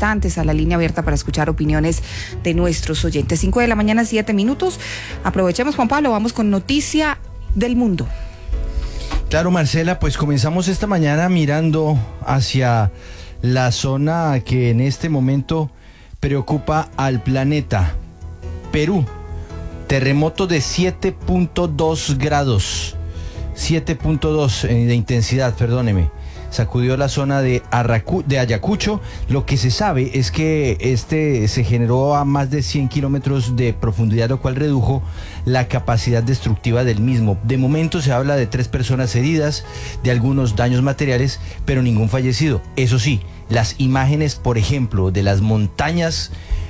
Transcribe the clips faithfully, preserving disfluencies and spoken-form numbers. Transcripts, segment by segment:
instantes a la línea abierta para escuchar opiniones de nuestros oyentes. Cinco de la mañana, siete minutos. Aprovechemos, Juan Pablo, vamos con noticia del mundo. Claro, Marcela, pues comenzamos esta mañana mirando hacia la zona que en este momento preocupa al planeta. Perú, terremoto de siete punto dos grados, siete punto dos de intensidad, perdóneme. Sacudió la zona de, Arracu- de Ayacucho. Lo que se sabe es que este se generó a más de cien kilómetros de profundidad, lo cual redujo la capacidad destructiva del mismo. De momento se habla de tres personas heridas, de algunos daños materiales, pero ningún fallecido. Eso sí, las imágenes, por ejemplo, de las montañas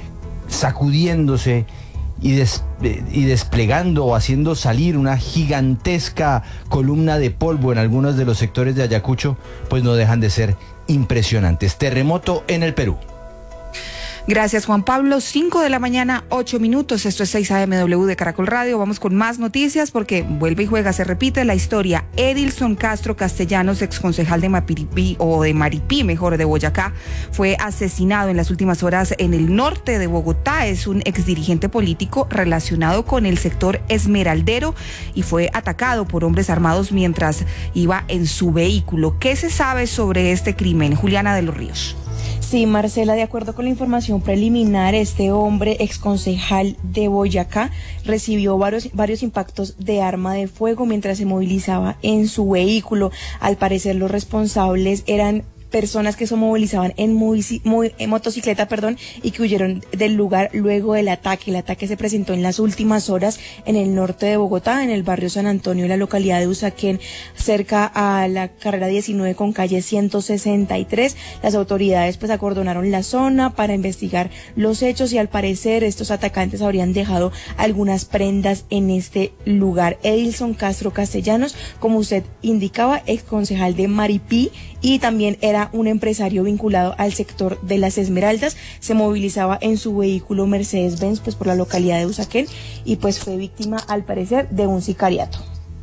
sacudiéndose y, des, y desplegando o haciendo salir una gigantesca columna de polvo en algunos de los sectores de Ayacucho, pues no dejan de ser impresionantes. Terremoto en el Perú. Gracias, Juan Pablo. Cinco de la mañana, ocho minutos. Esto es seis A M W de Caracol Radio. Vamos con más noticias porque vuelve y juega, se repite la historia. Edilson Castro Castellanos, exconcejal de Maripí, o de Maripí, mejor, de Boyacá, fue asesinado en las últimas horas en el norte de Bogotá. Es un exdirigente político relacionado con el sector esmeraldero y fue atacado por hombres armados mientras iba en su vehículo. ¿Qué se sabe sobre este crimen? Juliana de los Ríos. Sí, Marcela, de acuerdo con la información preliminar, este hombre exconcejal de Boyacá recibió varios, varios impactos de arma de fuego mientras se movilizaba en su vehículo. Al parecer, los responsables eran personas que se movilizaban en, muy, muy, en motocicleta, perdón, y que huyeron del lugar luego del ataque. El ataque se presentó en las últimas horas en el norte de Bogotá, en el barrio San Antonio, en la localidad de Usaquén, cerca a la carrera diecinueve con calle ciento sesenta y tres. Las autoridades pues acordonaron la zona para investigar los hechos y al parecer estos atacantes habrían dejado algunas prendas en este lugar. Edilson Castro Castellanos, como usted indicaba, ex concejal de Maripí y también era un empresario vinculado al sector de las Esmeraldas, se movilizaba en su vehículo Mercedes-Benz pues por la localidad de Usaquén y pues fue víctima al parecer de un sicariato.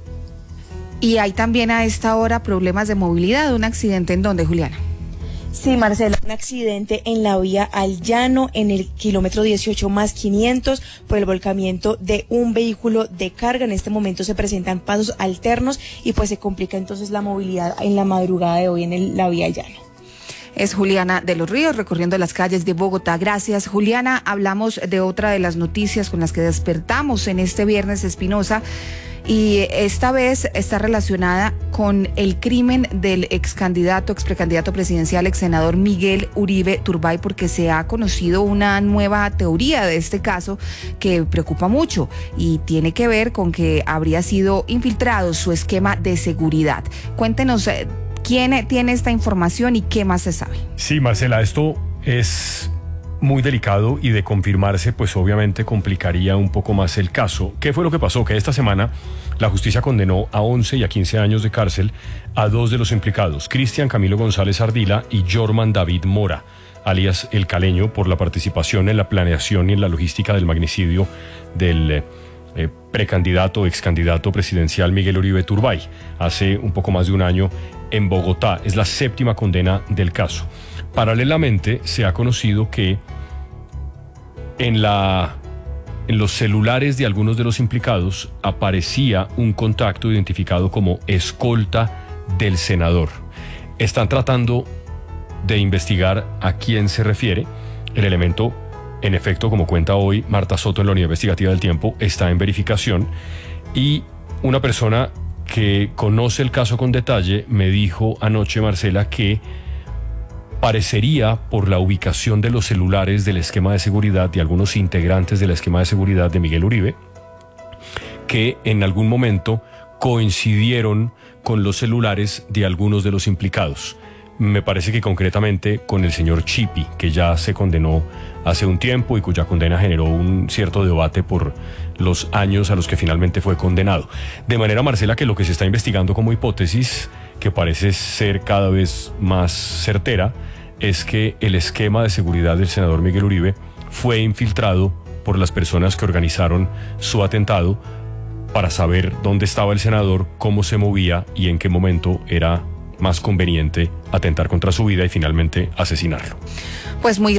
Y hay también a esta hora problemas de movilidad, un accidente en donde, Juliana. Sí, Marcela, un accidente en la vía al llano en el kilómetro dieciocho más quinientos por el volcamiento de un vehículo de carga. En este momento se presentan pasos alternos y pues se complica entonces la movilidad en la madrugada de hoy en el, la vía al llano. Es Juliana de los Ríos recorriendo las calles de Bogotá. Gracias, Juliana. Hablamos de otra de las noticias con las que despertamos en este viernes, Espinosa. Y esta vez está relacionada con el crimen del ex candidato, ex precandidato presidencial, ex senador Miguel Uribe Turbay, porque se ha conocido una nueva teoría de este caso que preocupa mucho y tiene que ver con que habría sido infiltrado su esquema de seguridad. Cuéntenos, ¿quién tiene esta información y qué más se sabe? Sí, Marcela, esto es muy delicado y de confirmarse, pues obviamente complicaría un poco más el caso. ¿Qué fue lo que pasó? Que esta semana la justicia condenó a once y a quince años de cárcel a dos de los implicados, Cristian Camilo González Ardila y Jorman David Mora, alias El Caleño, por la participación en la planeación y en la logística del magnicidio del eh, precandidato, excandidato presidencial Miguel Uribe Turbay, hace un poco más de un año en Bogotá. Es la séptima condena del caso. Paralelamente, se ha conocido que en, la, en los celulares de algunos de los implicados aparecía un contacto identificado como escolta del senador. Están tratando de investigar a quién se refiere. El elemento, en efecto, como cuenta hoy Marta Soto en la Unidad Investigativa del Tiempo, está en verificación y una persona que conoce el caso con detalle me dijo anoche, Marcela, que parecería, por la ubicación de los celulares del esquema de seguridad de algunos integrantes del esquema de seguridad de Miguel Uribe, que en algún momento coincidieron con los celulares de algunos de los implicados. Me parece que concretamente con el señor Chipi, que ya se condenó hace un tiempo y cuya condena generó un cierto debate por los años a los que finalmente fue condenado. De manera, Marcela, que lo que se está investigando como hipótesis, que parece ser cada vez más certera, es que el esquema de seguridad del senador Miguel Uribe fue infiltrado por las personas que organizaron su atentado para saber dónde estaba el senador, cómo se movía y en qué momento era más conveniente atentar contra su vida y finalmente asesinarlo. Pues muy